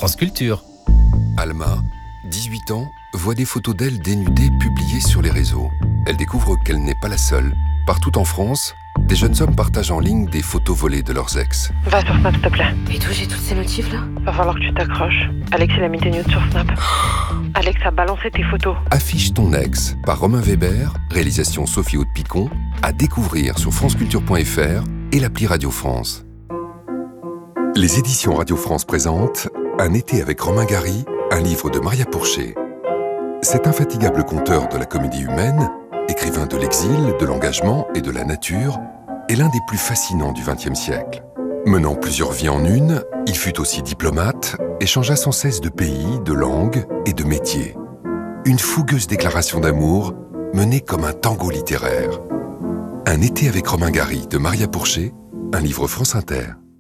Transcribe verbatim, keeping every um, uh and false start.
France Culture. Alma, dix-huit ans, voit des photos d'elle dénudée publiées sur les réseaux. Elle découvre qu'elle n'est pas la seule. Partout en France, des jeunes hommes partagent en ligne des photos volées de leurs ex. Va sur Snap, s'il te plaît. Et d'où j'ai toutes ces notifs là? Va falloir que tu t'accroches. Alex, il a mis tes nudes sur Snap. Alex a balancé tes photos. Affiche ton ex par Romain Weber, réalisation Sophie Haute-Picon, à découvrir sur franceculture point f r et l'appli Radio France. Les éditions Radio France présentent Un été avec Romain Gary, un livre de Maria Pourchet. Cet infatigable conteur de la comédie humaine, écrivain de l'exil, de l'engagement et de la nature, est l'un des plus fascinants du vingtième siècle. Menant plusieurs vies en une, il fut aussi diplomate et changea sans cesse de pays, de langue et de métier. Une fougueuse déclaration d'amour menée comme un tango littéraire. Un été avec Romain Gary de Maria Pourchet, un livre France Inter.